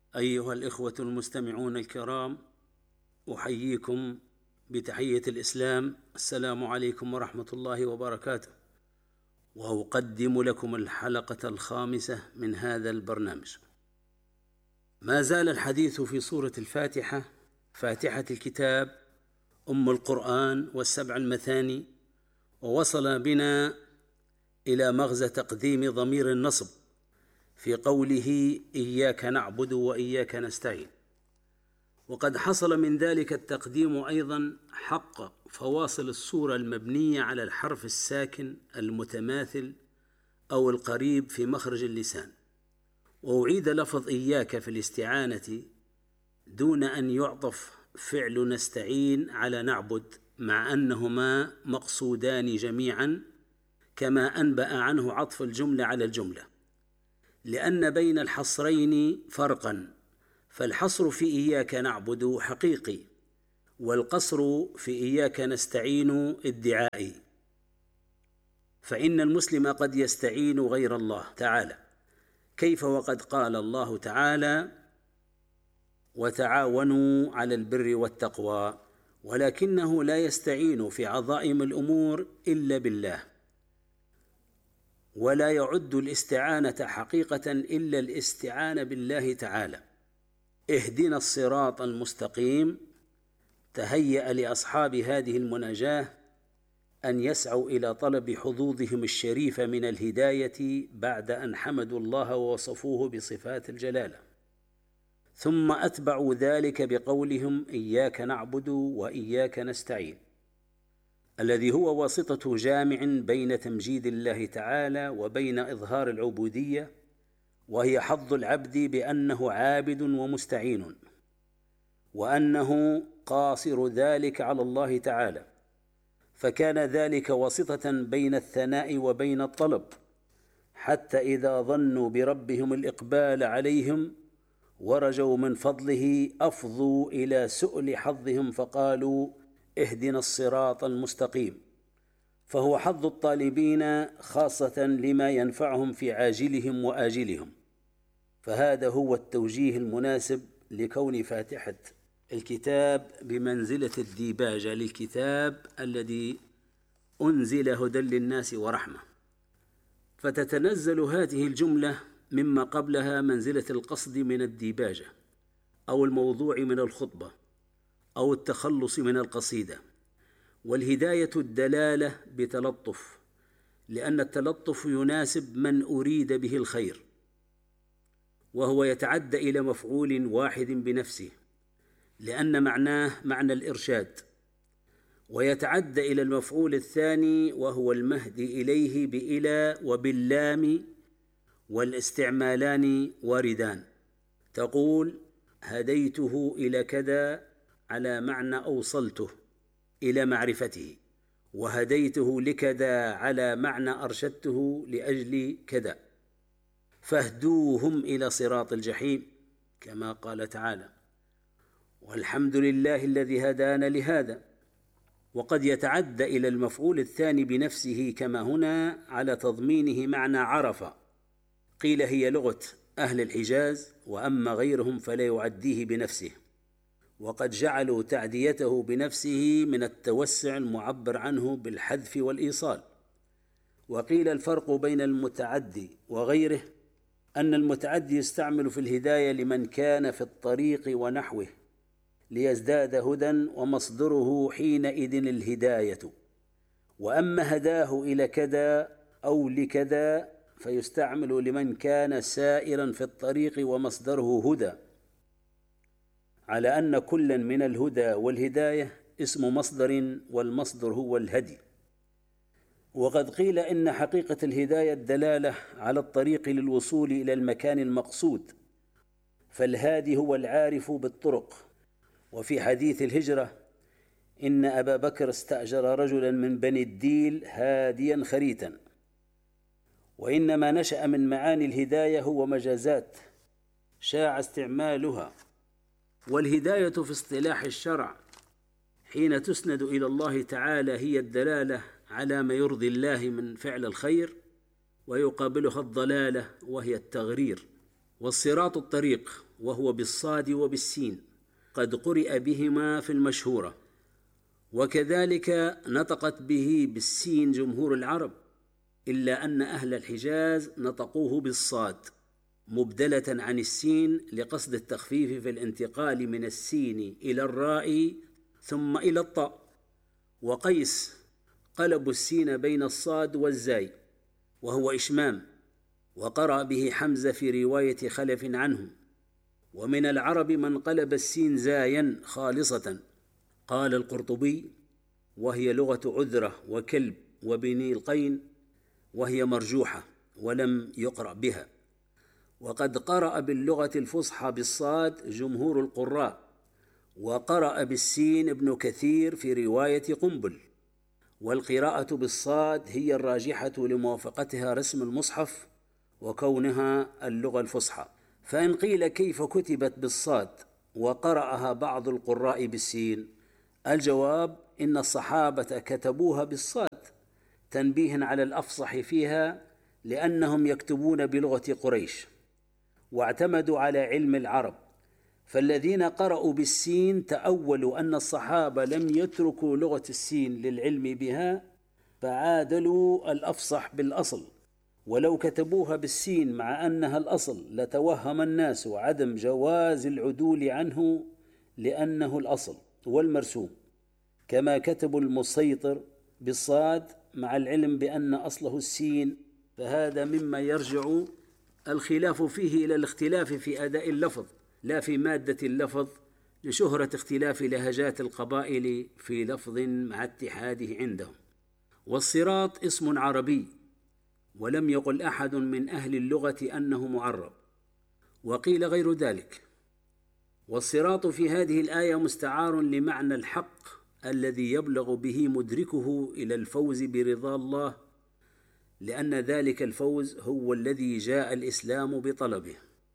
أيها الإخوة المستمعون الكرام، أحييكم بتحية الإسلام. السلام عليكم ورحمة الله وبركاته، وأقدم لكم الحلقة الخامسة من هذا البرنامج. ما زال الحديث في سورة الفاتحة، فاتحة الكتاب، أم القرآن والسبع المثاني، ووصل بنا إلى مغزى تقديم ضمير النصب في قوله إياك نعبد وإياك نستعين، وقد حصل من ذلك التقديم أيضا حق فواصل السورة المبنية على الحرف الساكن المتماثل أو القريب في مخرج اللسان، وأعيد لفظ إياك في الاستعانة دون أن يعطف فعل نستعين على نعبد، مع أنهما مقصودان جميعا، كما أنبأ عنه عطف الجملة على الجملة، لأن بين الحصرين فرقا، فالحصر في إياك نعبد حقيقي، والقصر في إياك نستعين ادعائي. فإن المسلم قد يستعين غير الله تعالى، كيف وقد قال الله تعالى وتعاونوا على البر والتقوى، ولكنه لا يستعين في عظائم الأمور إلا بالله، ولا يعد الاستعانة حقيقة إلا الاستعانة بالله تعالى. اهدنا الصراط المستقيم تهيأ لأصحاب هذه المناجاة أن يسعوا إلى طلب حظوظهم الشريفة من الهداية بعد أن حمدوا الله ووصفوه بصفات الجلالة، ثم أتبعوا ذلك بقولهم إياك نعبد وإياك نستعين، الذي هو واسطة جامع بين تمجيد الله تعالى وبين إظهار العبودية، وهي حظ العبد بأنه عابد ومستعين، وأنه قاصر ذلك على الله تعالى، فكان ذلك واسطة بين الثناء وبين الطلب، حتى إذا ظنوا بربهم الإقبال عليهم ورجوا من فضله أفضوا إلى سؤل حظهم فقالوا اهدنا الصراط المستقيم، فهو حظ الطالبين خاصة لما ينفعهم في عاجلهم وآجلهم. فهذا هو التوجيه المناسب لكون فاتحة الكتاب بمنزلة الديباجة للكتاب الذي أنزل هدى للناس ورحمة، فتتنزل هذه الجملة مما قبلها منزلة القصد من الديباجة أو الموضوع من الخطبة أو التخلص من القصيدة، والهداية الدلالة بتلطف، لأن التلطف يناسب من أريد به الخير، وهو يتعدى إلى مفعول واحد بنفسه، لأن معناه معنى الإرشاد، ويتعدى إلى المفعول الثاني وهو المهدي إليه بإلى وباللام، والاستعمالان واردان. تقول هديته إلى كذا على معنى أوصلته إلى معرفته، وهديته لكذا على معنى أرشدته لأجل كذا، فاهدوهم إلى صراط الجحيم، كما قال تعالى والحمد لله الذي هدانا لهذا. وقد يتعدى إلى المفعول الثاني بنفسه كما هنا على تضمينه معنى عرف، قيل هي لغة أهل الحجاز، وأما غيرهم فلا يعديه بنفسه، وقد جعلوا تعديته بنفسه من التوسع المعبر عنه بالحذف والإيصال. وقيل الفرق بين المتعدي وغيره أن المتعدي يستعمل في الهداية لمن كان في الطريق ونحوه ليزداد هدى، ومصدره حينئذ الهداية، وأما هداه إلى كذا أو لكذا فيستعمل لمن كان سائرا في الطريق ومصدره هدى، على أن كلا من الهدى والهداية اسم مصدر، والمصدر هو الهدي. وقد قيل إن حقيقة الهداية الدلالة على الطريق للوصول إلى المكان المقصود، فالهادي هو العارف بالطرق. وفي حديث الهجرة إن أبا بكر استأجر رجلا من بني الديل هاديا خريتا. وإنما نشأ من معاني الهداية هو مجازات شاع استعمالها، والهداية في اصطلاح الشرع حين تسند إلى الله تعالى هي الدلالة على ما يرضي الله من فعل الخير، ويقابلها الضلالة وهي التغرير. والصراط الطريق، وهو بالصاد وبالسين، قد قرئ بهما في المشهورة، وكذلك نطقت به بالسين جمهور العرب، إلا أن أهل الحجاز نطقوه بالصاد مبدلة عن السين لقصد التخفيف في الانتقال من السين إلى الراء ثم إلى الطاء. وقيس قلبوا السين بين الصاد والزاي وهو إشمام، وقرأ به حمزة في رواية خلف عنهم. ومن العرب من قلب السين زايا خالصة، قال القرطبي: وهي لغة عذرة وكلب وبني القين، وهي مرجوحة ولم يقرأ بها. وقد قرأ باللغة الفصحى بالصاد جمهور القراء، وقرأ بالسين ابن كثير في رواية قنبل. والقراءة بالصاد هي الراجحة لموافقتها رسم المصحف وكونها اللغة الفصحى. فإن قيل كيف كتبت بالصاد وقرأها بعض القراء بالسين، الجواب: إن الصحابة كتبوها بالصاد تنبيها على الأفصح فيها، لأنهم يكتبون بلغة قريش واعتمدوا على علم العرب. فالذين قرأوا بالسين تأولوا أن الصحابة لم يتركوا لغة السين للعلم بها، فعادلوا الأفصح بالأصل. ولو كتبوها بالسين مع أنها الأصل لتوهم الناس عدم جواز العدول عنه، لأنه الأصل والمرسوم، كما كتبوا المسيطر بالصاد مع العلم بأن أصله السين. فهذا مما يرجع الخلاف فيه إلى الاختلاف في أداء اللفظ لا في مادة اللفظ، لشهرة اختلاف لهجات القبائل في لفظ مع اتحاده عندهم. والصراط اسم عربي، ولم يقل أحد من أهل اللغة أنه معرب، وقيل غير ذلك. والصراط في هذه الآية مستعار لمعنى الحق الذي يبلغ به مدركه إلى الفوز برضا الله، لأن ذلك الفوز هو الذي جاء الإسلام بطلبه.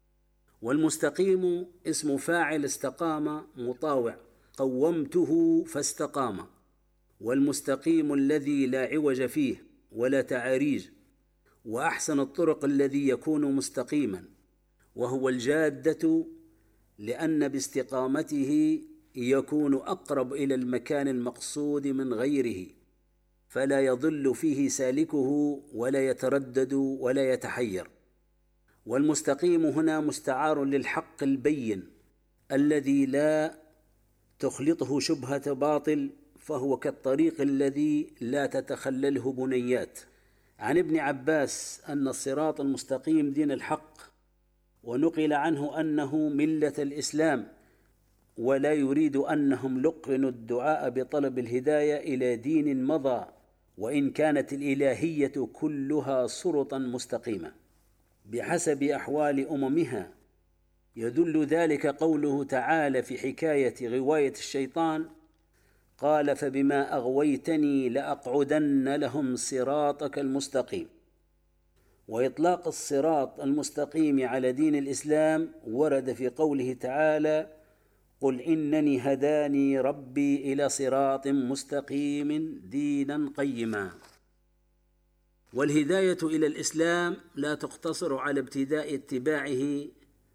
والمستقيم اسم فاعل استقام مطاوع، قومته فاستقام. والمستقيم الذي لا عوج فيه ولا تعاريج، وأحسن الطرق الذي يكون مستقيما، وهو الجادة، لأن باستقامته يكون أقرب إلى المكان المقصود من غيره، فلا يضل فيه سالكه ولا يتردد ولا يتحير. والمستقيم هنا مستعار للحق البين الذي لا تخلطه شبهة باطل، فهو كالطريق الذي لا تتخلله بنيات. عن ابن عباس أن الصراط المستقيم دين الحق، ونقل عنه أنه ملة الإسلام، ولا يريد أنهم لقنوا الدعاء بطلب الهداية إلى دين مضى، وإن كانت الإلهية كلها صرطا مستقيمة بحسب أحوال أممها. يدل ذلك قوله تعالى في حكاية غواية الشيطان: قال فبما أغويتني لأقعدن لهم صراطك المستقيم. وإطلاق الصراط المستقيم على دين الإسلام ورد في قوله تعالى: قل إنني هداني ربي إلى صراط مستقيم دينا قيما. والهداية إلى الإسلام لا تقتصر على ابتداء اتباعه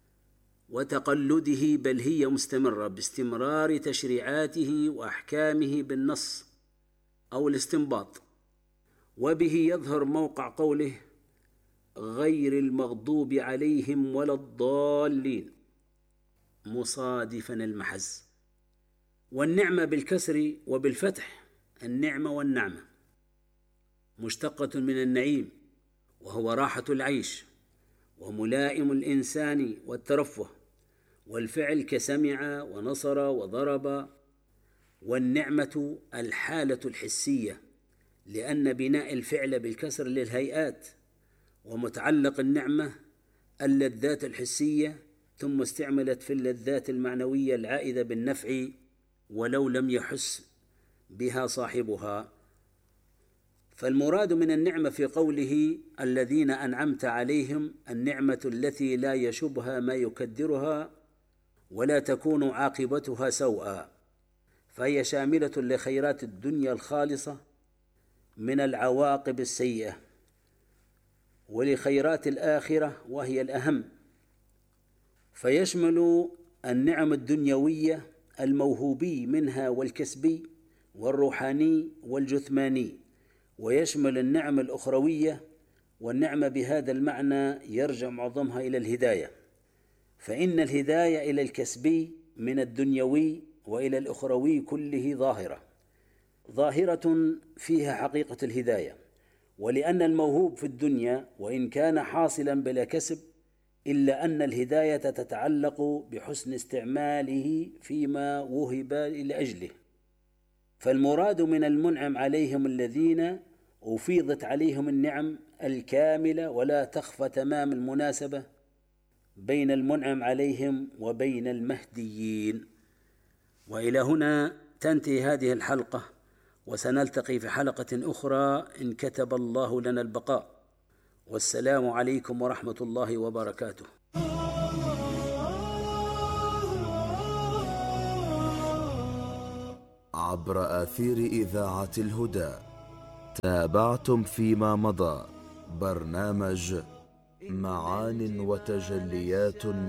وتقلده، بل هي مستمرة باستمرار تشريعاته وأحكامه بالنص أو الاستنباط. وبه يظهر موقع قوله: غير المغضوب عليهم ولا الضالين، مصادفا المحز. والنعمة بالكسر وبالفتح النعمة والنعمة، مشتقة من النعيم، وهو راحة العيش وملائم الإنسان والترفه، والفعل كسمع ونصر وضرب. والنعمة الحالة الحسية، لأن بناء الفعل بالكسر للهيئات، ومتعلق النعمة اللذات الحسية، ثم استعملت في اللذات المعنوية العائدة بالنفع ولو لم يحس بها صاحبها. فالمراد من النعمة في قوله الذين أنعمت عليهم النعمة التي لا يشبها ما يكدرها ولا تكون عاقبتها سوءا، فهي شاملة لخيرات الدنيا الخالصة من العواقب السيئة، ولخيرات الآخرة وهي الأهم، فيشمل النعم الدنيوية الموهوبي منها والكسبي والروحاني والجثماني، ويشمل النعم الأخروية، والنعمة بهذا المعنى يرجع معظمها إلى الهداية، فإن الهداية إلى الكسبي من الدنيوي وإلى الأخروي كله ظاهرة فيها حقيقة الهداية. ولأن الموهوب في الدنيا وإن كان حاصلا بلا كسب، إلا أن الهداية تتعلق بحسن استعماله فيما وهب لأجله. فالمراد من المنعم عليهم الذين أفيضت عليهم النعم الكاملة، ولا تخفى تمام المناسبة بين المنعم عليهم وبين المهديين. وإلى هنا تنتهي هذه الحلقة، وسنلتقي في حلقة أخرى إن كتب الله لنا البقاء. والسلام عليكم ورحمة الله وبركاته. عبر آثير إذاعة الهدى تابعتم فيما مضى برنامج معان وتجليات